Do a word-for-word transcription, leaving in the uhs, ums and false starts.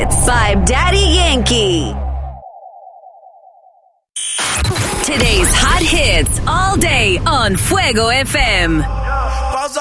Hits by Daddy Yankee. Today's hot hits all day on Fuego F M.